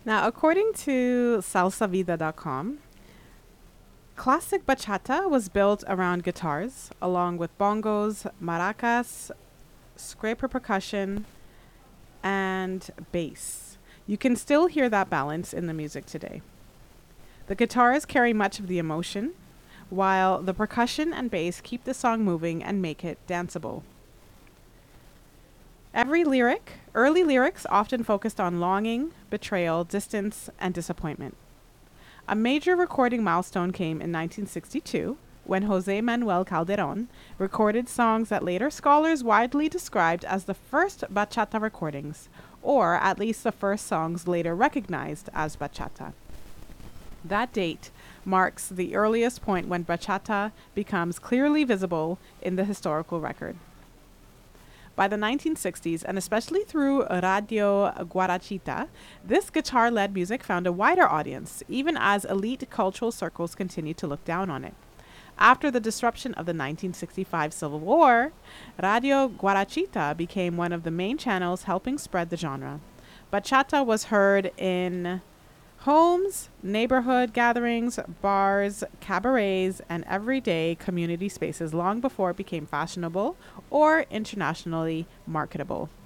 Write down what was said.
Now, according to salsavida.com, classic bachata was built around guitars, along with bongos, maracas, scraper percussion, and bass. You can still hear that balance in the music today. The guitars carry much of the emotion, while the percussion and bass keep the song moving and make it danceable. Early lyrics often focused on longing, betrayal, distance, and disappointment. A major recording milestone came in 1962 when Jose Manuel Calderon recorded songs that later scholars widely described as the first bachata recordings, or at least the first songs later recognized as bachata. That date marks the earliest point when bachata becomes clearly visible in the historical record. By the 1960s, and especially through Radio Guarachita, this guitar led music found a wider audience, even as elite cultural circles continued to look down on it. After the disruption of the 1965 Civil War, Radio Guarachita became one of the main channels helping spread the genre. Bachata was heard in homes, neighborhood gatherings, bars, cabarets, and everyday community spaces long before it became fashionable or internationally marketable.